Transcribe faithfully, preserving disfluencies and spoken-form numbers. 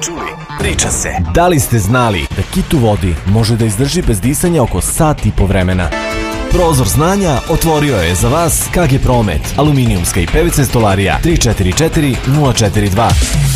čuli, priča se. Da li ste znali da kit u vodi može da izdrži bez disanja oko sat i po vremena? Prozor znanja otvorio je za vas K G Promet, aluminijumska i P V C stolarija tri četiri četiri nula četiri dva.